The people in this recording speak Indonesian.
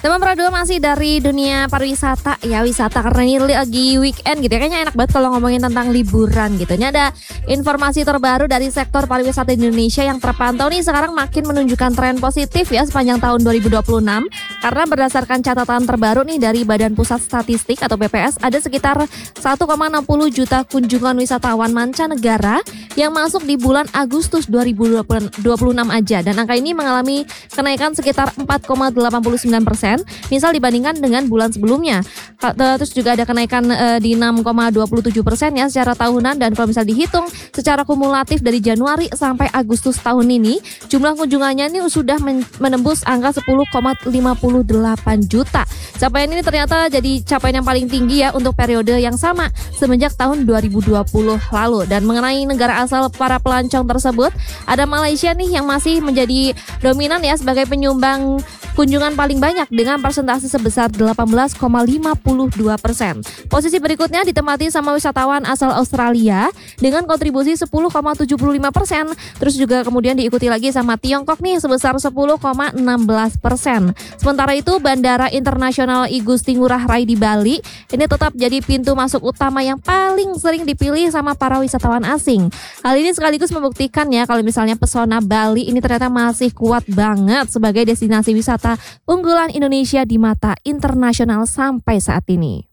Nomor kedua masih dari dunia pariwisata ya, wisata karena ini lagi weekend gitu ya. Kayaknya enak banget kalau ngomongin tentang liburan gitu. Ini ada informasi terbaru dari sektor pariwisata di Indonesia yang terpantau nih sekarang makin menunjukkan tren positif ya sepanjang tahun 2026. Karena berdasarkan catatan terbaru nih dari Badan Pusat Statistik atau BPS, ada sekitar 1,60 juta kunjungan wisatawan mancanegara yang masuk di bulan Agustus 2026 aja. Dan angka ini mengalami kenaikan sekitar 4,89%. Misal dibandingkan dengan bulan sebelumnya. Terus juga ada kenaikan di 6,27% ya secara tahunan, dan kalau misal dihitung secara kumulatif dari Januari sampai Agustus tahun ini, jumlah kunjungannya ini sudah menembus angka 10,58 juta. Capaian ini ternyata jadi capaian yang paling tinggi ya untuk periode yang sama semenjak tahun 2020 lalu. Dan mengenai negara asal para pelancong tersebut, ada Malaysia nih yang masih menjadi dominan ya sebagai penyumbang kunjungan paling banyak dengan persentase sebesar 18,52%. Posisi berikutnya ditempati sama wisatawan asal Australia dengan kontribusi 10,75%. Terus juga kemudian diikuti lagi sama Tiongkok nih sebesar 10,16%. Sementara itu Bandara Internasional I Gusti Ngurah Rai di Bali ini tetap jadi pintu masuk utama yang paling sering dipilih sama para wisatawan asing. Hal ini sekaligus membuktikan ya kalau misalnya pesona Bali ini ternyata masih kuat banget sebagai destinasi wisata unggulan Indonesia di mata internasional sampai saat ini.